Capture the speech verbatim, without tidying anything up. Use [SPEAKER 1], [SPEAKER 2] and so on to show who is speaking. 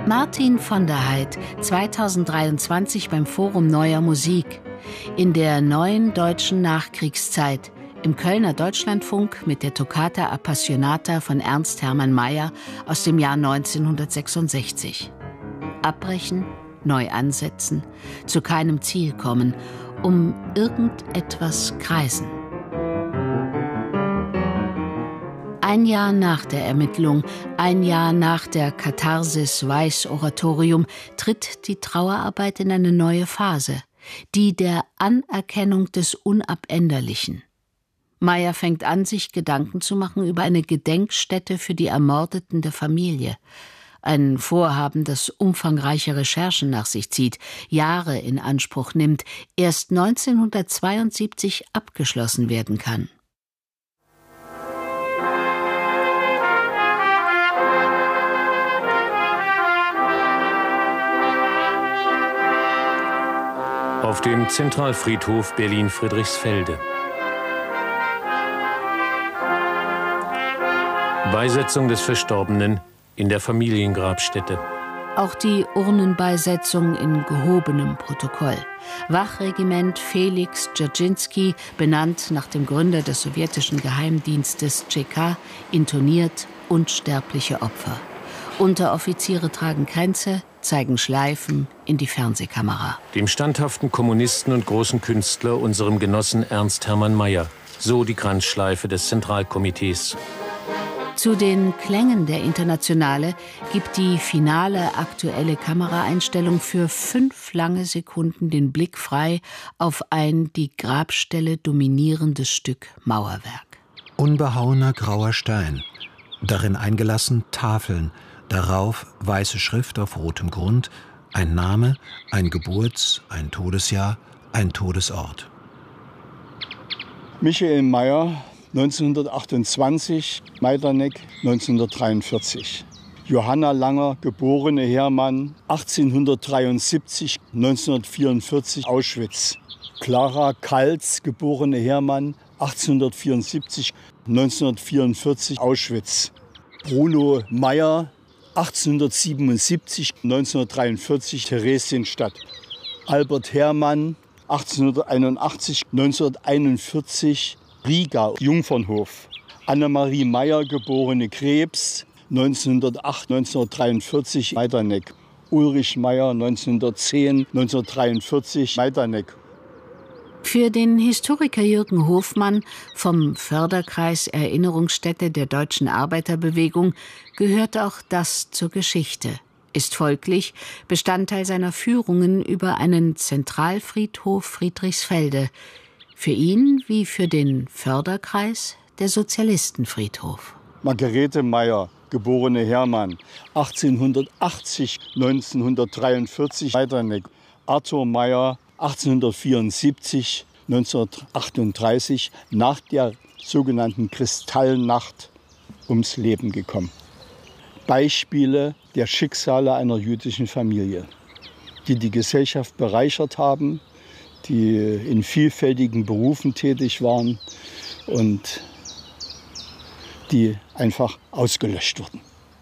[SPEAKER 1] Martin von der Heydt, zweitausenddreiundzwanzig beim Forum Neuer Musik. In der neuen deutschen Nachkriegszeit. Im Kölner Deutschlandfunk mit der Toccata Appassionata von Ernst Hermann Meyer aus dem Jahr neunzehnhundertsechsundsechzig. Abbrechen, neu ansetzen, zu keinem Ziel kommen, um irgendetwas kreisen. Ein Jahr nach der Ermittlung, ein Jahr nach der Katharsis Weiß-Oratorium tritt die Trauerarbeit in eine neue Phase, die der Anerkennung des Unabänderlichen. Meyer fängt an, sich Gedanken zu machen über eine Gedenkstätte für die Ermordeten der Familie. Ein Vorhaben, das umfangreiche Recherchen nach sich zieht, Jahre in Anspruch nimmt, erst neunzehnhundertzweiundsiebzig abgeschlossen werden kann.
[SPEAKER 2] Auf dem Zentralfriedhof Berlin-Friedrichsfelde. Beisetzung des Verstorbenen in der Familiengrabstätte.
[SPEAKER 1] Auch die Urnenbeisetzung in gehobenem Protokoll. Wachregiment Felix Dzerzhinsky, benannt nach dem Gründer des sowjetischen Geheimdienstes Tsch K, intoniert unsterbliche Opfer. Unteroffiziere tragen Kränze, zeigen Schleifen in die Fernsehkamera.
[SPEAKER 2] Dem standhaften Kommunisten und großen Künstler, unserem Genossen Ernst Hermann Meyer. So die Kranzschleife des Zentralkomitees.
[SPEAKER 1] Zu den Klängen der Internationale gibt die finale aktuelle Kameraeinstellung für fünf lange Sekunden den Blick frei auf ein die Grabstelle dominierendes Stück Mauerwerk.
[SPEAKER 3] Unbehauener grauer Stein, darin eingelassen Tafeln, darauf weiße Schrift auf rotem Grund, ein Name, ein Geburts-, ein Todesjahr, ein Todesort.
[SPEAKER 4] Michael Meyer, neunzehnhundertachtundzwanzig, Majdanek, neunzehnhundertdreiundvierzig. Johanna Langer, geborene Hermann, achtzehnhundertdreiundsiebzig, neunzehnhundertvierundvierzig, Auschwitz. Clara Kaltz, geborene Hermann, achtzehnhundertvierundsiebzig, neunzehnhundertvierundvierzig, Auschwitz. Bruno Meyer, achtzehnhundertsiebenundsiebzig, neunzehnhundertdreiundvierzig, Theresienstadt. Albert Hermann, achtzehnhunderteinundachtzig, neunzehnhunderteinundvierzig, Riga, Jungfernhof. Annemarie Meyer, geborene Krebs, neunzehnhundertacht, neunzehnhundertdreiundvierzig, Majdanek. Ulrich Meyer, neunzehnhundertzehn, neunzehnhundertdreiundvierzig, Majdanek.
[SPEAKER 1] Für den Historiker Jürgen Hofmann vom Förderkreis Erinnerungsstätte der deutschen Arbeiterbewegung gehört auch das zur Geschichte, ist folglich Bestandteil seiner Führungen über einen Zentralfriedhof Friedrichsfelde. Für ihn wie für den Förderkreis der Sozialistenfriedhof.
[SPEAKER 4] Margarete Meyer, geborene Hermann, achtzehnhundertachtzig, neunzehnhundertdreiundvierzig, Majdanek. Arthur Meyer, achtzehnhundertvierundsiebzig, neunzehnhundertachtunddreißig, nach der sogenannten Kristallnacht ums Leben gekommen. Beispiele der Schicksale einer jüdischen Familie, die die Gesellschaft bereichert haben, die in vielfältigen Berufen tätig waren und die einfach ausgelöscht wurden.